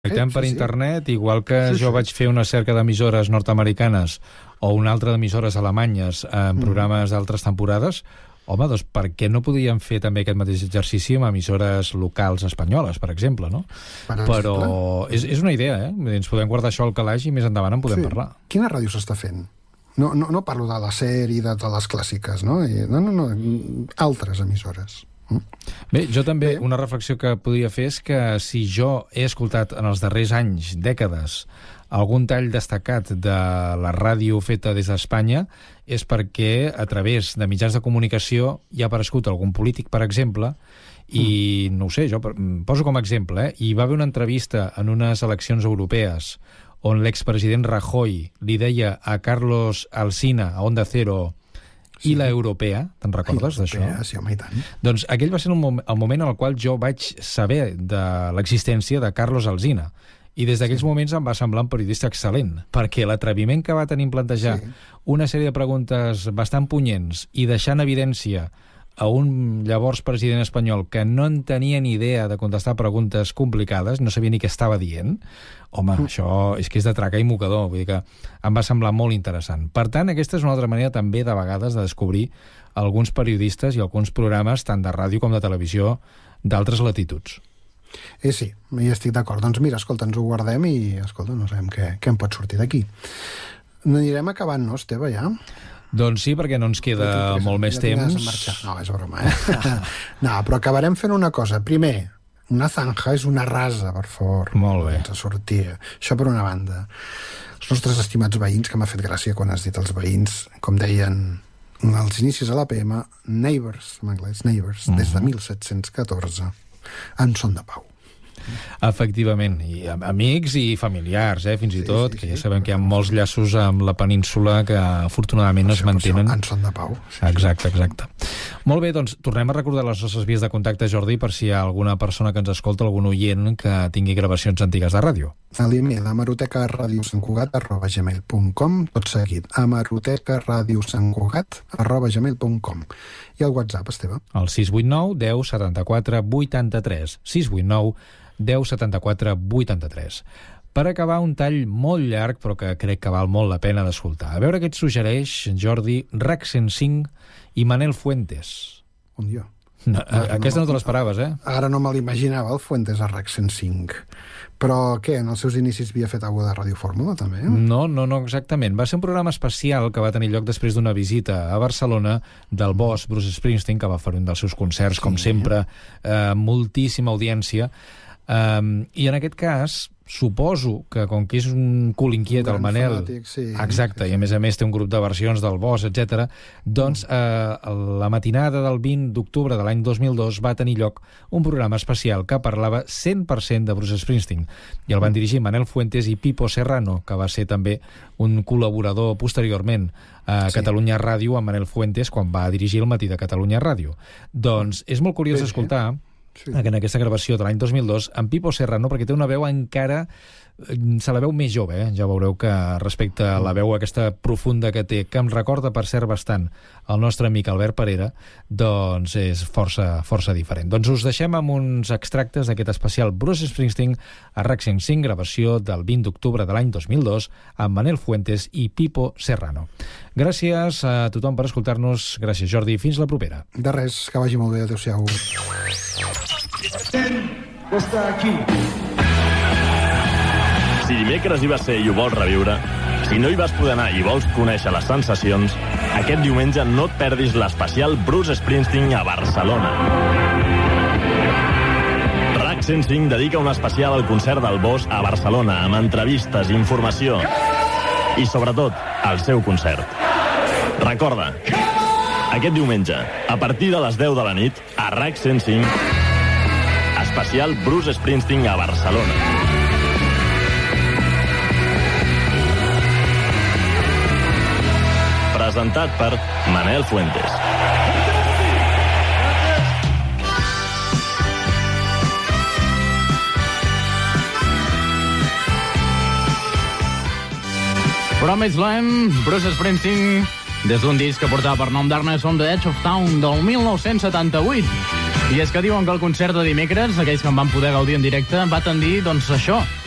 Connectem per internet, igual que jo vaig fer una cerca d'emissores nord-americanes o una altra d'emissores alemanyes en programes d'altres temporades. Home, doncs per què no podríem fer també aquest mateix exercici amb emissores locals espanyoles, per exemple, no? Però és una idea, eh? Ens podem guardar això al calaix i més endavant en podem parlar. Quina ràdio s'està fent? No parlo de la sèrie, de les clàssiques, no? No, altres emissores. Bé, jo també, una reflexió que podria fer és que si jo he escoltat en els darrers anys, dècades, algun tall destacat de la ràdio feta des d'Espanya és perquè a través de mitjans de comunicació hi ha aparegut algun polític, per exemple, i no ho sé, jo poso com a exemple, hi va haver una entrevista en unes eleccions europees on l'expresident Rajoy li deia a Carlos Alsina, a Onda Cero, i la Europea, te'n recordes d'això? Sí, home, i tant. Doncs aquell va ser el moment en el qual jo vaig saber de l'existència de Carlos Alsina. I des d'aquells moments em va semblar un periodista excel·lent, perquè l'atreviment que va tenir en plantejar una sèrie de preguntes bastant punyents i deixar en evidència a un llavors president espanyol que no en tenia ni idea de contestar preguntes complicades, no sabia ni què estava dient, home, això és que és de tracar i mocador, vull dir que em va semblar molt interessant. Per tant, aquesta és una altra manera també de vegades de descobrir alguns periodistes i alguns programes tant de ràdio com de televisió d'altres latituds. Sí, hi estic d'acord. Doncs mira, escolta, ens ho guardem i, escolta, no sabem què en pot sortir d'aquí. Anirem acabant, no, Esteve, ja? Doncs sí, perquè no ens queda molt més temps. No, és broma, No, però acabarem fent una cosa. Primer, una zanja és una rasa, per favor. Molt bé. Ens sortia. Això per una banda. Els nostres estimats veïns, que m'ha fet gràcia quan has dit els veïns, com deien als inicis de l'APM, neighbors, en anglès, neighbors, des de 1714, en són de pau. Efectivament, i amics i familiars, fins i tot, que ja sabem que hi ha molts llaços amb la península que afortunadament es mantenen. En són de pau. Exacte. Molt bé, doncs tornem a recordar les nostres vies de contacte, Jordi, per si hi ha alguna persona que ens escolta, algun oient que tingui gravacions antigues de ràdio. A l'email hemerotecaradiosantcugat@gmail.com, tot seguit, hemerotecaradiosantcugat@gmail.com. I el WhatsApp, Esteve? El 689 10 74 83. 689 10 74 83. Per acabar, un tall molt llarg, però que crec que val molt la pena d'escoltar. A veure què et suggereix, Jordi, RAC 105 i Manel Fuentes. Un dia. Aquesta no te l'esperaves, Ara no me l'imaginava, el Fuentes a RAC 105. Però què, en els seus inicis havia fet alguna de Ràdio Fórmula, també? No, exactament. Va ser un programa especial que va tenir lloc després d'una visita a Barcelona del boss Bruce Springsteen, que va fer un dels seus concerts, com sempre, moltíssima audiència. I en aquest cas, suposo que com que és un cul inquiet el Manel, exacte, i a més té un grup de versions del Bosch, etc., doncs la matinada del 20 d'octubre de l'any 2002 va tenir lloc un programa especial que parlava 100% de Bruce Springsteen, i el van dirigir Manel Fuentes i Pipo Serrano, que va ser també un col·laborador posteriorment a Catalunya Ràdio amb Manel Fuentes quan va dirigir el Matí de Catalunya Ràdio. Doncs és molt curiós escoltar en aquesta gravació de l'any 2002 en Pipo Serrano, perquè té una veu encara, se la veu més jove, ja veureu que respecte a la veu aquesta profunda que té, que em recorda per cert bastant el nostre amic Albert Parera, doncs és força diferent. Doncs us deixem amb uns extractes d'aquest especial Bruce Springsteen a RAC 105, gravació del 20 d'octubre de l'any 2002 amb Manel Fuentes i Pipo Serrano. Gràcies a tothom per escoltar-nos. Gràcies, Jordi. Fins la propera. De res, que vagi molt bé. Adéu-siau. Està aquí. Si dimecres hi vas ser i ho vols reviure, si no hi vas poder anar i vols conèixer les sensacions, aquest diumenge no et perdis l'especial Bruce Springsteen a Barcelona. RAC 105 dedica un especial al concert del Bosch a Barcelona, amb entrevistes, informació i, sobretot, al seu concert. Recorda, aquest diumenge, a partir de les 10 de la nit, a RAC 105, especial Bruce Springsteen a Barcelona. Presentat per Manel Fuentes. Promised Land, Bruce Springsteen, des d'un disc que portava per nom Darkness on the Edge of Town del 1978. I és que diuen que el concert de dimecres, aquells que en van poder gaudir en directe, va tendir, doncs, això,